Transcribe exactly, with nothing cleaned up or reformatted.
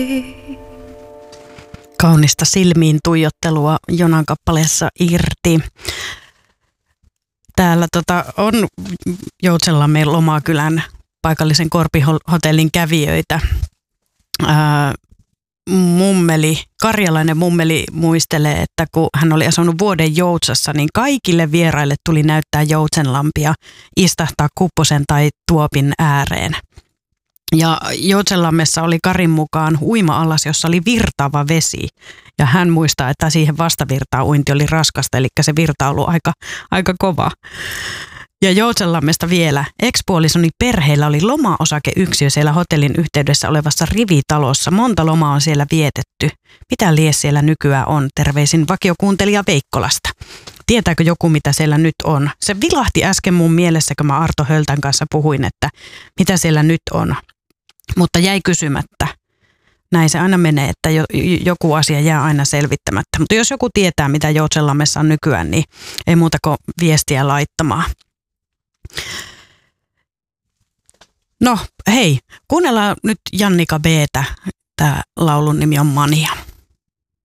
Kaunista silmiin tuijottelua Jonan kappaleessa Irti. Täällä tota, on Joutsenlammen Lomakylän paikallisen Korpihotellin kävijöitä. Ää, mummeli, karjalainen mummeli muistelee, että kun hän oli asunut vuoden Joutsassa, niin kaikille vieraille tuli näyttää Joutsenlampia, istahtaa kupposen tai tuopin ääreen. Ja Joutsenlammessa oli Karin mukaan uima-allas, jossa oli virtaava vesi. Ja hän muistaa, että siihen vastavirtaan uinti oli raskasta, eli se virta on ollut aika, aika kova. Ja Joutsenlammesta vielä. Ex-puolisoni perheillä oli lomaosakeyksiö siellä hotellin yhteydessä olevassa rivitalossa. Monta lomaa on siellä vietetty. Mitä lies siellä nykyään on? Terveisin vakiokuuntelija Veikkolasta. Tietääkö joku, mitä siellä nyt on? Se vilahti äsken mun mielessä, kun mä Arto Höltän kanssa puhuin, että mitä siellä nyt on. Mutta jäi kysymättä. Näin se aina menee, että jo, joku asia jää aina selvittämättä. Mutta jos joku tietää, mitä Joutsenlammessa on nykyään, niin ei muuta kuin viestiä laittamaan. No hei, kuunnellaan nyt Jannika B:tä. Tämä laulun nimi on Mania.